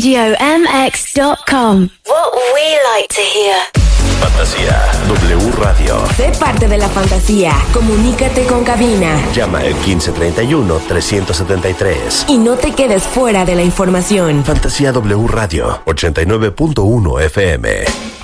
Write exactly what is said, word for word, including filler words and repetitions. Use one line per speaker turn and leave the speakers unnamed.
radio m x dot com. What we like to hear.
Fantasía W Radio.
Sé parte de la fantasía. Comunícate con cabina.
Llama al quince treinta y uno, trescientos setenta y tres.
Y no te quedes fuera de la información.
Fantasía W Radio, ochenta y nueve punto uno F M.